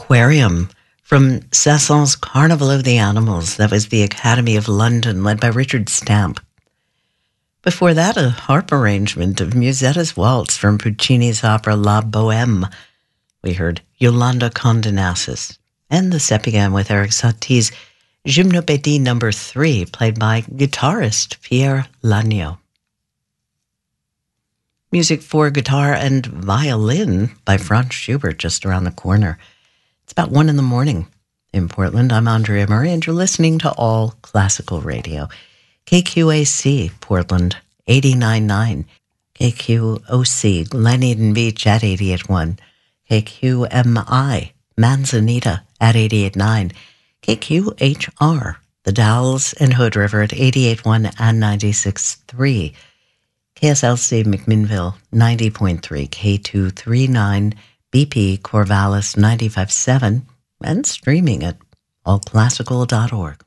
Aquarium from Saint-Saëns' Carnival of the Animals. That was the Academy of London, led by Richard Stamp. Before that, a harp arrangement of Musetta's Waltz from Puccini's opera La Bohème. We heard Yolanda Condonassis. And the set began with Erik Satie's Gymnopédie No. 3, played by guitarist Pierre Lagneau. Music for guitar and violin by Franz Schubert just around the corner. It's about 1 a.m. in Portland. I'm Andrea Murray, and you're listening to All Classical Radio. KQAC, Portland, 89.9. KQOC, Glen Beach at 88.1. KQMI, Manzanita at 88.9. KQHR, The Dalles and Hood River at 88.1 and 96.3. KSLC McMinnville 90.3, K239, BP Corvallis 95.7, and streaming at allclassical.org.